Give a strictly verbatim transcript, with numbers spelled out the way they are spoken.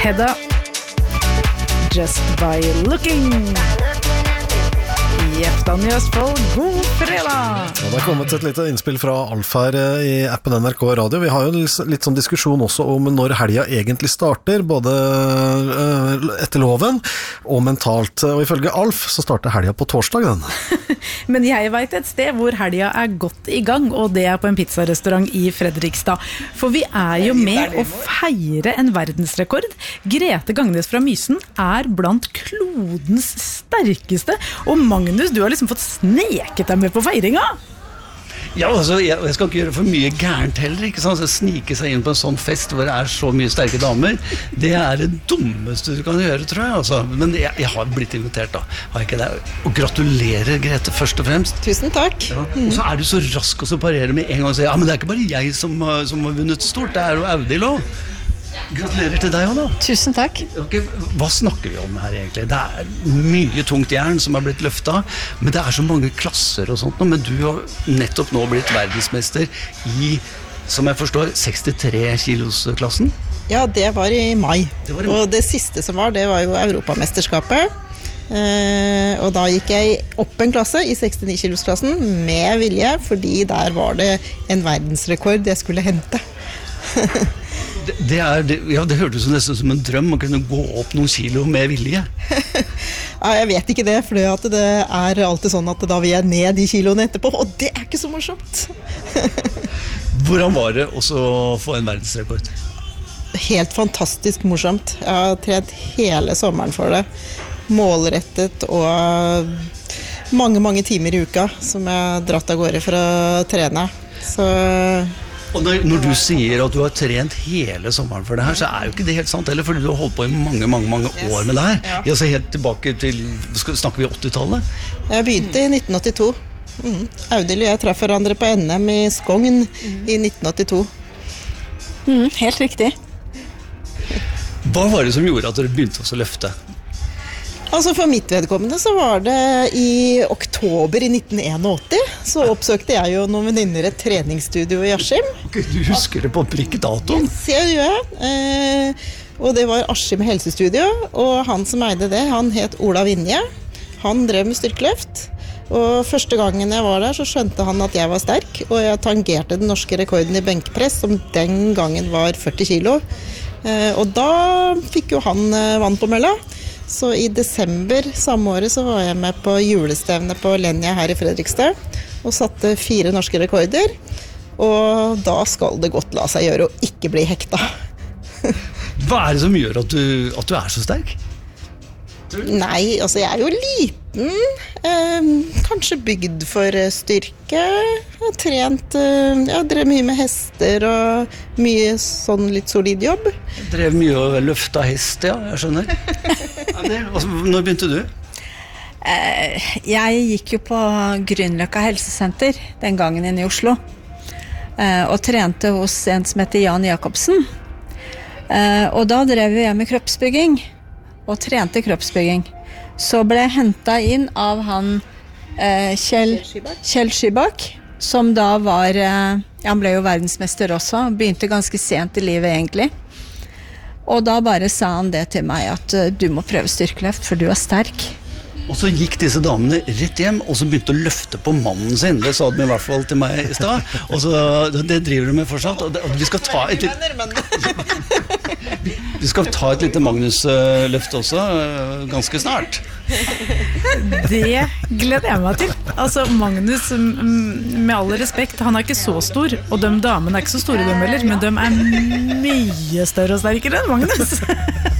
Hedda, Just by Looking. Jeftan i Østfold, god fredag! Ja, det har kommet et lite innspill fra Alf her i appen N R K Radio. Vi har jo litt sånn diskusjon også om når helga egentlig starter, både etter loven og mentalt. Og ifølge Alf så starter helga på torsdag den. Men jeg vet et sted hvor helga er godt i gang, og det er på en pizzarestaurant i Fredrikstad. For vi er jo med å feire en verdensrekord. Grete Gangnes fra Mysen er blant klodens sterkeste, og Magnus, du har liksom fått sneket deg med på feiringa. Ja, altså, jeg, jeg skal ikke gjøre for mye gærent heller, ikke sant? Så snike seg inn på en sånn fest hvor det er så mye sterke damer, det er det dummeste du kan gjøre, tror jeg, altså. Men jeg, jeg har blitt invitert da, har jeg ikke det? Og gratulerer, Grete, først og fremst. Tusen takk. Ja. Og så er du så rask og så parerer med en gang og sier, ja, men det er ikke bare jeg som, som har vunnet stort, det er jo Audhild også. Gratulerer til deg også da. Tusen takk. Okay, hva snakker vi om her egentlig? Det er mye tungt jern som har blitt løftet, men det er så mange klasser og sånt, men du har nettopp nå blitt verdensmester i, som jeg forstår, sekstitre kilos klassen? Ja, det var i mai. Det var i mai. Og det siste som var, det var jo Europamesterskapet. Eh, og da gikk jeg opp en klasse i sekstini kilos klassen med vilje, fordi der var det en verdensrekord jeg skulle hente. Det, det, er, det, ja, det hørtes nesten som en drøm å kunne gå opp noen kilo med vilje. Ja, jeg vet ikke det, for det er alltid sånn at da vil jeg ned de kiloene etterpå, og det er ikke så morsomt. Hvordan var det også å få en verdensrekord? Helt fantastisk morsomt. Jeg har trent hele sommeren for det. Målrettet og mange, mange timer i uka som jeg har dratt av gårde for å trene. Så... Og når, når du sier at du har trent hele sommeren for det her, så er jo ikke det helt sant, eller fordi du har holdt på i mange, mange, mange år med det her. Ja. Altså helt tilbake til, snakker vi åttitallet? Jeg begynte i nitten åttito. Mm. Audhild og jeg traff hverandre på N M i Skogn mm. i nitten åttito. Mm, helt riktig. Hva var det som gjorde at dere begynte å løfte? Altså for mitt vedkommende så var det i oktober i nitten åttién, så oppsøkte jeg jo noen venninner et treningsstudio i Askim. Okay, du husker det på prikk datoen? Yes, jeg gjør jeg. Eh, og det var Askim helsestudio, og han som eide det, han het Ola Vinje. Han drev med styrkeløft, og første gangen jeg var der så skjønte han at jeg var sterk, og jeg tangerte den norske rekorden i benkpress, som den gangen var førti kilo. Eh, og da fikk jo han eh, vann på mølla. Så i desember samme året så var jeg med på julestevne på Lenja her i Fredrikstad og satte fire norske rekorder, og da skal det godt la seg gjøre å ikke bli hekta. Hva er det som gjør at du, at du er så sterk? Nei, altså jeg er jo liten, eh, kanskje bygd for styrke, jeg har trent, eh, jeg har drevet mye med hester og mye sånn litt solid jobb. Jeg drev mye og løfta hest, ja, jeg skjønner. Ja, det, når begynte du? Eh, jeg gikk jo på Grünerløkka helsesenter den gangen inne i Oslo, eh, og trente hos en som heter Jan Jakobsen. Eh, og da drev jeg med kroppsbygging, og trente kroppsbygging. Så ble jeg hentet inn av han eh, Kjell, Kjell Skybakk, som da var, eh, han ble jo verdensmester også, begynte ganske sent i livet egentlig. Og da bare sa han det til meg, at uh, du må prøve styrkeløft, for du er sterk. Og så gikk disse damene rett hjem, og så begynte å løfte på mannen sin. Det sa de i hvert fall til meg i sted. Og så, det driver de med fortsatt. Og, det, og vi skal ta et litt... Vi skal ta et lite Magnus-løft også, ganske snart. Det gleder jeg meg til. Altså, Magnus, med all respekt, han er ikke så stor, og de damene er ikke så store, de heller, men de er mye større og sterkere enn Magnus.